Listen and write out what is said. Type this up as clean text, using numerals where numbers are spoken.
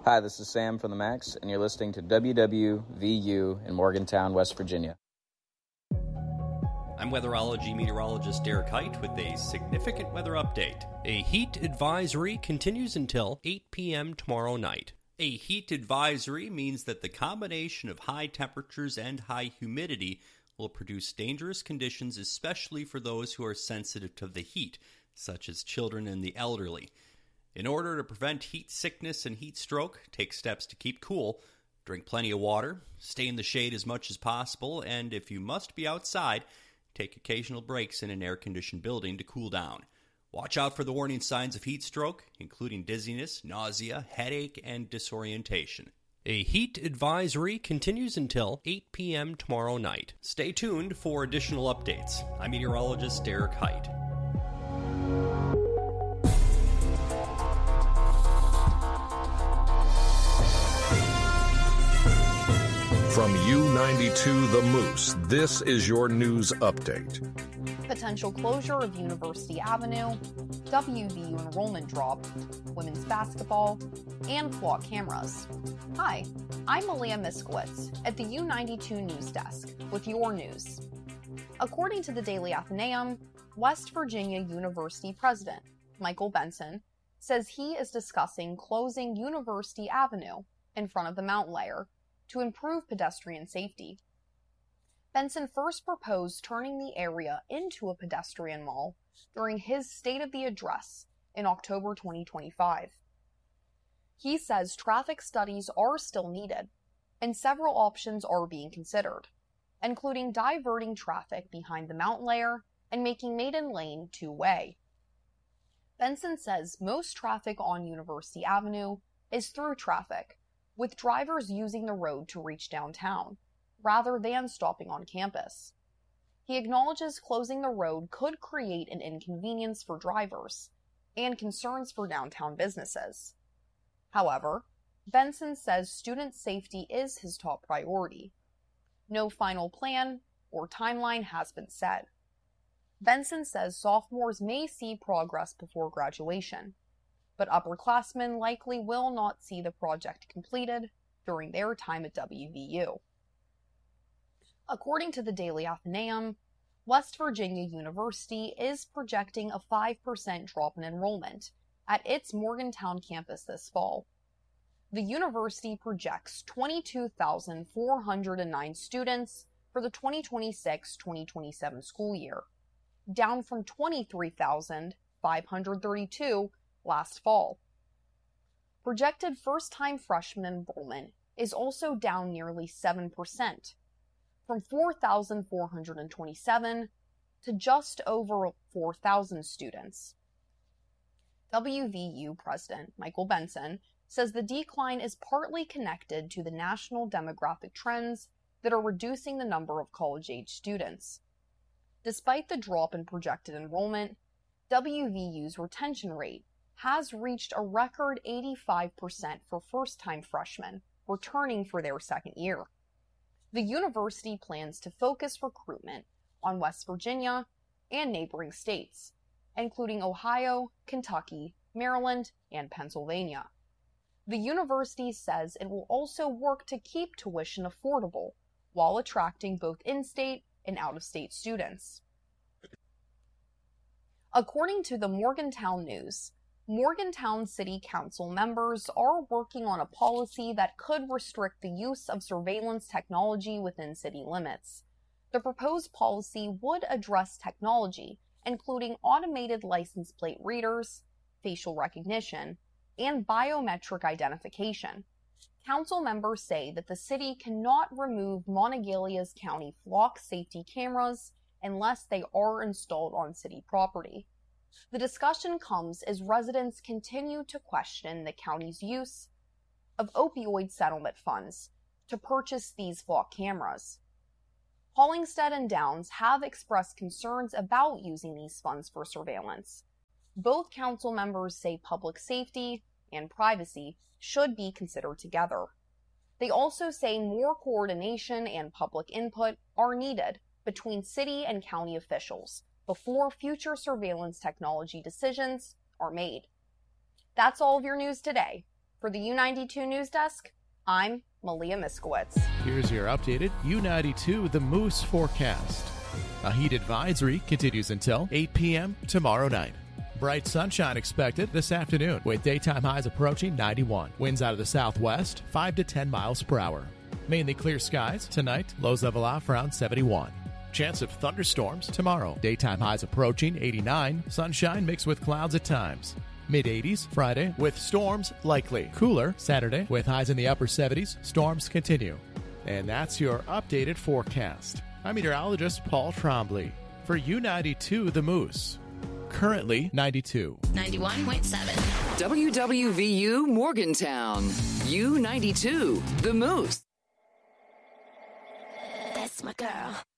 Hi, this is Sam from the Max, and you're listening to WWVU in Morgantown, West Virginia. I'm weatherology meteorologist Derek Height with a significant weather update. A heat advisory continues until 8 p.m. tomorrow night. A heat advisory means that the combination of high temperatures and high humidity will produce dangerous conditions, especially for those who are sensitive to the heat, such as children and the elderly. In order to prevent heat sickness and heat stroke, take steps to keep cool. Drink plenty of water, stay in the shade as much as possible, and if you must be outside, take occasional breaks in an air-conditioned building to cool down. Watch out for the warning signs of heat stroke, including dizziness, nausea, headache, and disorientation. A heat advisory continues until 8 p.m. tomorrow night. Stay tuned for additional updates. I'm meteorologist Derek Height. From U92 The Moose, this is your news update. Potential closure of University Avenue, WVU enrollment drop, women's basketball, and flock cameras. Hi, I'm Malia Miskowitz at the U92 News Desk with your news. According to the Daily Athenaeum, West Virginia University President Michael Benson says he is discussing closing University Avenue in front of the mountain layer to improve pedestrian safety. Benson first proposed turning the area into a pedestrian mall during his State of the Address in October 2025. He says traffic studies are still needed, and several options are being considered, including diverting traffic behind the mountain layer and making Maiden Lane two-way. Benson says most traffic on University Avenue is through traffic, with drivers using the road to reach downtown, rather than stopping on campus. He acknowledges closing the road could create an inconvenience for drivers and concerns for downtown businesses. However, Benson says student safety is his top priority. No final plan or timeline has been set. Benson says sophomores may see progress before graduation, but upperclassmen likely will not see the project completed during their time at WVU. According to the Daily Athenaeum, West Virginia University is projecting a 5% drop in enrollment at its Morgantown campus this fall. The university projects 22,409 students for the 2026-2027 school year, down from 23,532 last fall. Projected first-time freshman enrollment is also down nearly 7%, from 4,427 to just over 4,000 students. WVU President Michael Benson says the decline is partly connected to the national demographic trends that are reducing the number of college-age students. Despite the drop in projected enrollment, WVU's retention rate has reached a record 85% for first-time freshmen returning for their second year. The university plans to focus recruitment on West Virginia and neighboring states, including Ohio, Kentucky, Maryland, and Pennsylvania. The university says it will also work to keep tuition affordable while attracting both in-state and out-of-state students. According to the Morgantown News, Morgantown City Council members are working on a policy that could restrict the use of surveillance technology within city limits. The proposed policy would address technology, including automated license plate readers, facial recognition, and biometric identification. Council members say that the city cannot remove Monongahela County flock safety cameras unless they are installed on city property. The discussion comes as residents continue to question the county's use of opioid settlement funds to purchase these flock cameras. Hollingstead and Downs have expressed concerns about using these funds for surveillance. Both council members say public safety and privacy should be considered together. They also say more coordination and public input are needed between city and county officials before future surveillance technology decisions are made. That's all of your news today. For the U92 News Desk, I'm Malia Miskowitz. Here's your updated U92 The Moose forecast. A heat advisory continues until 8 p.m. tomorrow night. Bright sunshine expected this afternoon with daytime highs approaching 91. Winds out of the southwest, 5 to 10 miles per hour. Mainly clear skies tonight, lows level off around 71. Chance of thunderstorms tomorrow. Daytime highs approaching 89. Sunshine mixed with clouds at times. Mid-80s Friday with storms likely. Cooler Saturday with highs in the upper 70s. Storms continue. And that's your updated forecast. I'm meteorologist Paul Trombley for U92 The Moose. Currently 92. 91.7. WWVU Morgantown. U92 The Moose. That's my girl.